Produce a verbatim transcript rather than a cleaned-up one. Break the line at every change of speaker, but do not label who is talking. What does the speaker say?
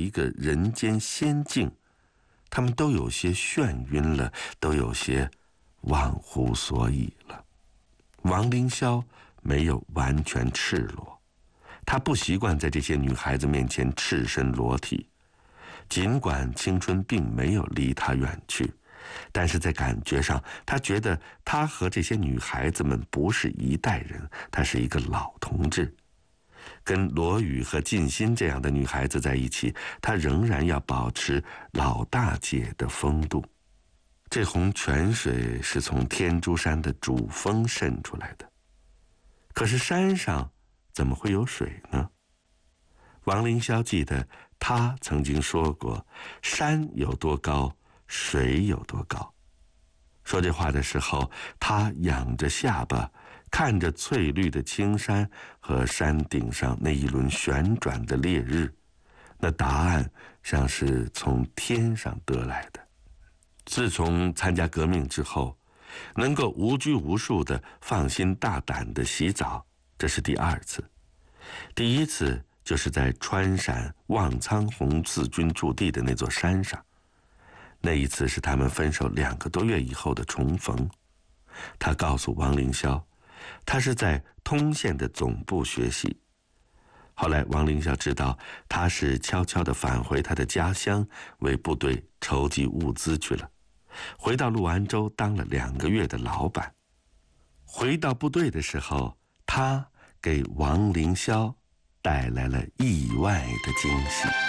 一个人间仙境，他们都有些眩晕了，都有些忘乎所以了。王凌霄没有完全赤裸，他不习惯在这些女孩子面前赤身裸体，尽管青春并没有离他远去，但是在感觉上，他觉得他和这些女孩子们不是一代人，他是一个老同志。跟罗宇和静心这样的女孩子在一起，他仍然要保持老大姐的风度。这泓泉水是从天竺山的主峰渗出来的，可是山上怎么会有水呢？王凌霄记得他曾经说过，山有多高，水有多高。说这话的时候，他仰着下巴，看着翠绿的青山和山顶上那一轮旋转的烈日，那答案像是从天上得来的。自从参加革命之后，能够无拘无束地放心大胆地洗澡，这是第二次。第一次就是在川陕望苍红四军驻地的那座山上，那一次是他们分手两个多月以后的重逢。他告诉王凌霄，他是在通县的总部学习。后来王凌霄知道他是悄悄地返回他的家乡，为部队筹集物资去了，回到陆安州当了两个月的老板。回到部队的时候，他给王凌霄带来了意外的惊喜。